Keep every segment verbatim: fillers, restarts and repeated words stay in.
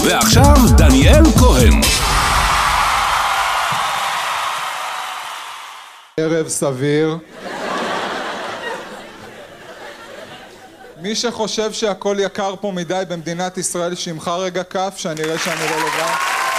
ועכשיו דניאל כהן. ערב סביר. מי שחושב שהכל יקר פה מדי במדינת ישראל, שימחה רגע כף, שאני אראה שאני לא לבד.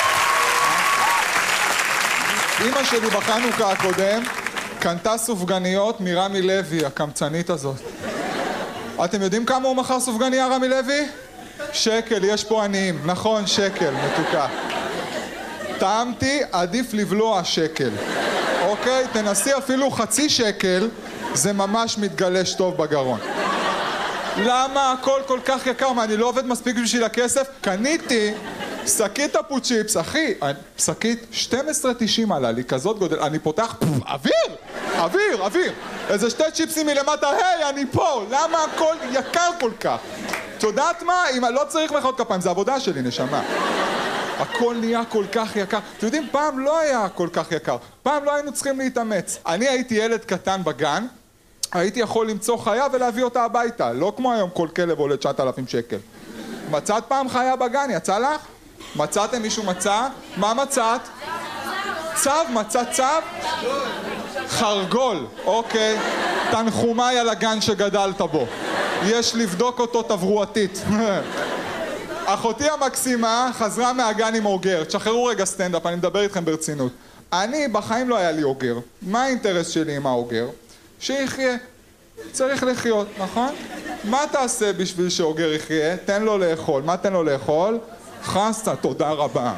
אמא שלי בחנוכה הקודם קנתה סופגניות מרמי לוי, הקמצנית הזאת. אתם יודעים כמה הוא מכר סופגניה, רמי לוי? שקל, יש פה עניים. נכון, שקל, מתוקה. טעמתי, עדיף לבלוע שקל. אוקיי? תנסי אפילו חצי שקל, זה ממש מתגלש טוב בגרון. למה הכל כל כך יקר? מה, אני לא עובד מספיק בשביל הכסף? קניתי שקית הפוצ'יפס, אחי, שקית שתים עשרה תשעים עלה לי, כזאת גודל, אני פותח, אוויר! אוויר, אוויר! איזה שתי צ'יפסים מלמטה, היי, אני פה! למה הכל יקר כל כך? את יודעת מה? אם לא צריך מחיאות כפיים, זה עבודה שלי, נשמה. הכל נהיה כל כך יקר. אתם יודעים, פעם לא היה כל כך יקר. פעם לא היינו צריכים להתאמץ. אני הייתי ילד קטן בגן, הייתי יכול למצוא חיה ולהביא אותה הביתה. לא כמו היום כל כלב עולה תשעת אלפים שקל. מצאת פעם חיה בגן? יצא לך? מצאתם? מישהו מצא? מה מצאת? צו? מצאת צו? חרגול. אוקיי. תנחומיי על הגן שגדלת בו. יש לבדוק אותו תברואתית. אחותי המקסימה חזרה מהגן עם אוגר. תשחררו רגע סטנדאפ, אני מדבר איתכם ברצינות. אני, בחיים לא היה לי אוגר. מה האינטרס שלי עם האוגר? שיחיה. צריך לחיות, נכון? מה תעשה בשביל שאוגר יחיה? תן לו לאכול. מה תן לו לאכול? חסה, תודה רבה.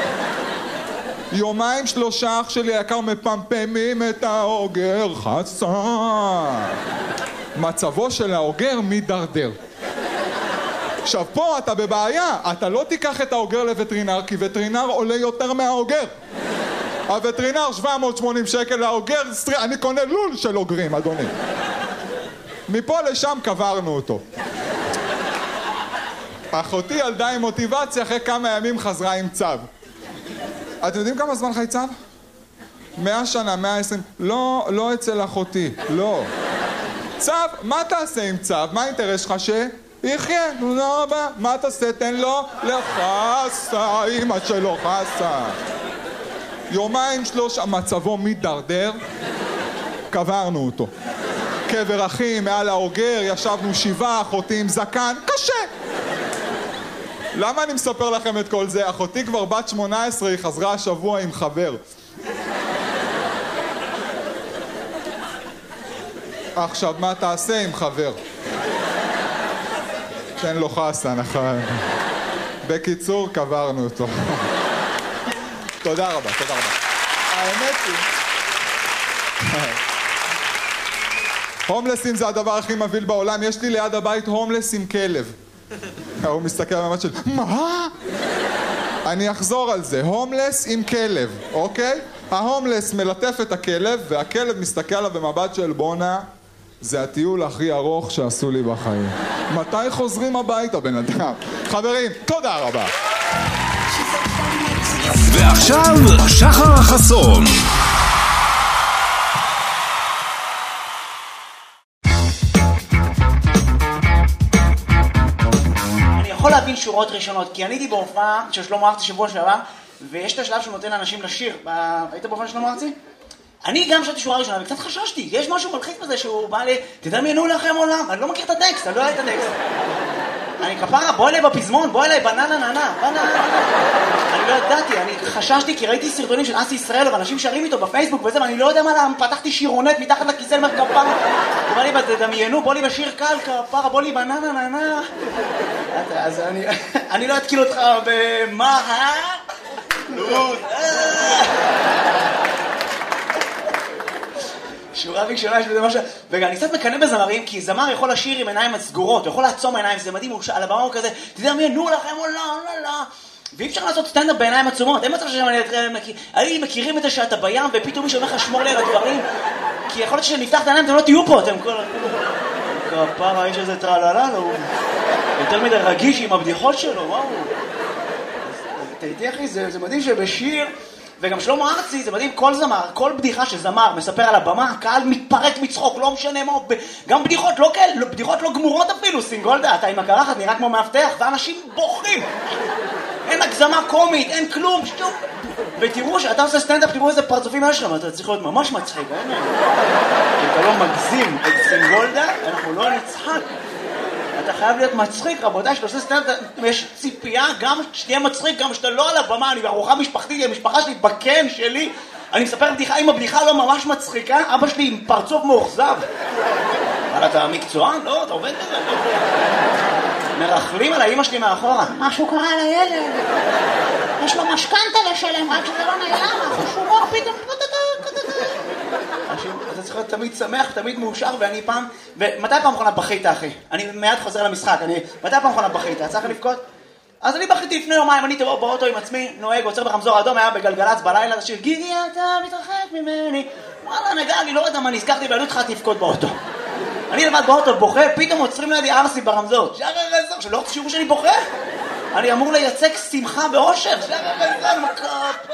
יומיים שלושה אח שלי היקר מפמפמים את האוגר. חסה. מצבו של האוגר מדרדר. עכשיו פה אתה בבעיה, אתה לא תיקח את האוגר לווטרינר, כי וטרינר עולה יותר מהאוגר. הווטרינר שבע מאות ושמונים שקל, האוגר, אני קונה לול של אוגרים, אדוני. מפה לשם קברנו אותו. אחותי ילדה עם מוטיבציה, אחרי כמה ימים חזרה עם צו. אתם יודעים כמה זמן חי צו? מאה שנה, מאה ועשרים. לא, לא אצל אחותי, לא. צו, מה תעשה עם צו? מה האינטרס שלך ש... יחיה, לא רבה, מה תעשה? תן לו לחסה, אמא שלו חסה. יומיים שלוש, מצבו מדרדר, קברנו אותו. קבר אחים, מעל האוגר, ישבנו שבעה, אחותי עם זקן, קשה. למה אני מספר לכם את כל זה? אחותי כבר בת שמונה עשרה, היא חזרה השבוע עם חבר. עכשיו, מה תעשה עם חבר? תן לו חסה, נכון. בקיצור, קברנו אותו. תודה רבה, תודה רבה. האמת היא... הומלסים זה הדבר הכי מבהיל בעולם. יש לי ליד הבית הומלס עם כלב. הוא מסתכל במבט של... מה? אני אחזור על זה. הומלס עם כלב, אוקיי? ההומלס מלטף את הכלב, והכלב מסתכל עליו במבט של בונה. זה הטיול הכי ארוך שעשו לי בחיים. מתי חוזרים הביתה, בן אדם? חברים, תודה רבה. ועכשיו, שחר החסון. אני יכול להבין שורות ראשונות, כי אני הייתי בהופעה של שלמה ארצי שבוע שעבר, ויש את השלב שהוא נותן לאנשים לשיר. היית בהופעה של שלמה ארצי? אני גם שרתי שורה ראשונה, וקצת חששתי, יש משהו מלחיץ בזה שהוא בא לי, תדמיינו לכם עולם, אני לא מכיר את הטקסט, אני לא יודע את הטקסט. אני כפרה, בוא אליי בפזמון, בוא אליי בננה ננה, בננה. אני לא ידעתי, אני חששתי כי ראיתי סרטונים של אסי ישראל, ואנשים שרים איתו בפייסבוק וזה, ואני לא יודע מה, פתחתי שירונט מתחת לכיסא למר כפרה. הוא בא לי, תדמיינו, בוא לי בשיר קל, כפרה, בוא לי בננה ננה. אז אני לא אתקיל אותך במה, נו, שורה ראשונה, יש בזה משהו... וגם אני קצת מקנא בזמרים, כי זמר יכול לשיר עם עיניים סגורות, הוא יכול לעצום עיניים, זה מדהים, הוא על הבמה הוא כזה, תדמיינו לכם, או לא, לא, לא. ואי אפשר לעשות סטנדאפ בעיניים עצומות, אין מצב שאני מכירים את זה שאתה בים, ופתאום מישהו אומר לך שמור לי על הדברים, כי יכול להיות שנפתח את העיניים, אתם לא תהיו פה, אתם כל... כפרה, האיש הזה טרללה, הוא יותר מדי רגיש עם הבדיחות שלו, וואו. תהייתי אחי, זה מדהים שבשיר... וגם שלמה ארצי, זה מדהים, כל זמר, כל בדיחה שזמר מספר על הבמה, הקהל מתפרק מצחוק, לא משנה מה, גם בדיחות לא כאלה, בדיחות לא גמורות אפילו, סינגולדה, אתה עם הקרחת נראה כמו מאבטח, ואנשים בוכים. אין אין הגזמה קומית, אין כלום, שטוב. ותראו שאתה עושה סטנדאפ, תראו איזה פרצופים יש לכם, אתה צריך להיות ממש מצחיק, אין? אם אתה לא מגזים את סינגולדה, אנחנו לא נצחק. אתה חייב להיות מצחיק, רבותיי, שאתה עושה סטנדאפ, יש ציפייה גם שתהיה מצחיק, גם שאתה לא על הבמה, אני בארוחה משפחתית, המשפחה שלי בקן שלי, אני מספר בדיחה, אם הבדיחה לא ממש מצחיקה, אבא שלי עם פרצוף מאוכזב. אבל אתה מקצוען? לא, אתה עובד בזה. מרחלים על האמא שלי מאחורה. משהו קרה לילד. יש לו משכנתה לשלם, רק שזה לא נעלם, חשומור פתאום. אתה צריך להיות תמיד שמח, תמיד מאושר, ואני פעם... ומתי פעם אחרונה בכית, אחי? אני מיד חוזר למשחק, אני... מתי פעם אחרונה בכית? צריך לבכות? אז אני בכיתי לפני יומיים, אני באוטו עם עצמי, נוהג, עוצר ברמזור אדום, היה בגלגלץ בלילה, זה שיר, גיגי, אתה מתרחק ממני. וואלה, נגע לי, לא יודע מה, נזכרתי, ואני התחלתי לבכות באוטו. אני לבד באוטו, בוכה, פתאום עוצרים לידי ארסי ברמזור. שחר רזור, שלא תשירו שאני בוכה? אני אמור לייצג שמחה ואושר. שחר רזור, מקפה.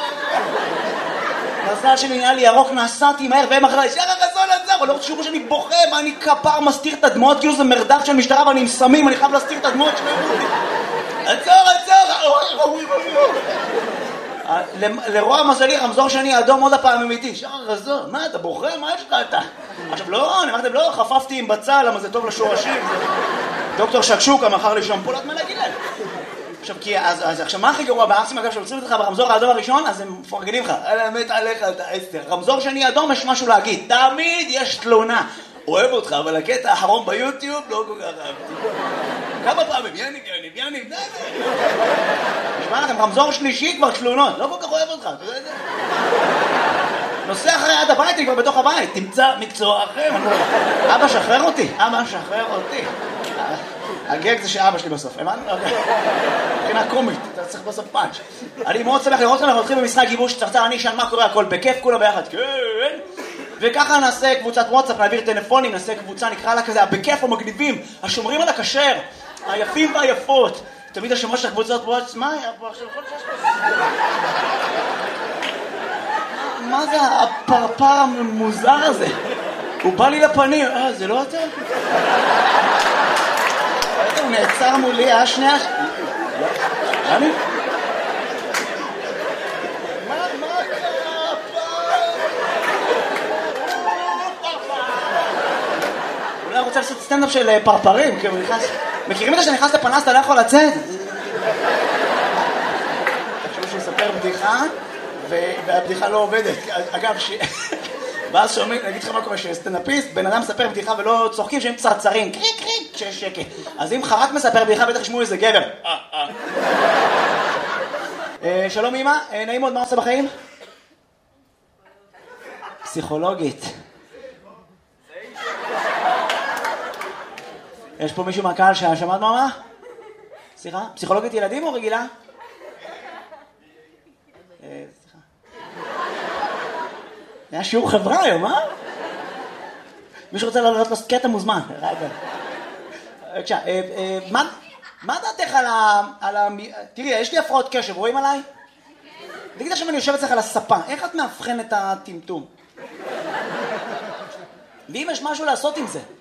מזל שלי נהיה לי ירוק, נסעתי מהר, והם אחרי, שחר רזור עצר, אבל לא תשירו שאני בוכה, מה אני כפר מסתיר את הדמעות, כאילו זה מרדף של משטרה, ואני עם סמים, אני חייב להסתיר את הדמעות שלהם. עצור, עצור! לרוע מזלי, רמזור שני אדום עוד הפעם אמיתי. שחר רזור, מה אתה בוכה? מה יש לך אתה? עכשיו לא, אני אמרתם לא, חפפתי עם בצל, למה זה טוב לשורשים. דוקטור שקשוקה מכר לי שמפולת, מה להגיד להם? עכשיו, כי, אז, אז, עכשיו, מה הכי גרוע בארסים, אגב, שעוצרים אותך ברמזור האדום הראשון, אז הם מפרגנים לך. אלא מת עליך, אתה עשר. רמזור שני אדום, יש משהו להגיד. תמיד יש תלונה. אוהב אותך, אבל הקטע האחרון ביוטיוב לא כל כך אהבתי. כמה פעמים, יניב, יניב, יניב, די, די. נשמע לכם, רמזור שלישי כבר תלונות. לא כל כך אוהב אותך, אתה יודע את זה? נוסע אחרי עד הבית, אני כבר בתוך הבית. תמצא מקצוע אחר. אבא, שחרר אותי. אבא, שחרר אותי. הגג זה שאבא שלי בסוף, הבנת? מבחינה קומית, אתה צריך בסוף פאנץ'. אני מאוד שמח לראות כאן, אנחנו הולכים במשחק גיבוש צרצר, אני אשאל מה קורה, הכל בכיף, כולם ביחד, כן. וככה נעשה קבוצת וואטסאפ, נעביר טלפונים, נעשה קבוצה, נקרא לה כזה, בכיף המגניבים, השומרים על הכשר, היפים והיפות. תמיד השומר של הקבוצות וואטסאפ, מה היה פה עכשיו? מה זה הפרפר המוזר הזה? הוא בא לי לפנים, אה, זה לא אתה? הוא נעצר מולי, אה, שנייה? אני? מה, מה קרה אולי רוצה לעשות סטנדאפ של פרפרים, כי הוא נכנס... מכירים את זה שנכנס לפנס, אתה לא יכול לצאת? תחשבו שהוא יספר בדיחה, והבדיחה לא עובדת. אגב, ש... ואז שומעים, נגיד לך מה קורה, שסטנדאפיסט, בן אדם מספר בדיחה ולא צוחקים, שהם צרצרים, קריק קריק, כשיש שקט. אז אם חרק מספר בדיחה, בטח ישמעו איזה גבר. שלום אמא, נעים מאוד, מה עושה בחיים? פסיכולוגית. יש פה מישהו מהקהל ששמעת מה? סליחה? פסיכולוגית ילדים או רגילה? סליחה. היה שיעור חברה היום, אה? מישהו רוצה לעלות לו קטע מוזמן. בבקשה, מה דעתך על ה... תראי, יש לי הפרעות קשב, רואים עליי? תגיד עכשיו אני יושבת אצלך על הספה, איך את מאבחן את הטמטום? ואם יש משהו לעשות עם זה?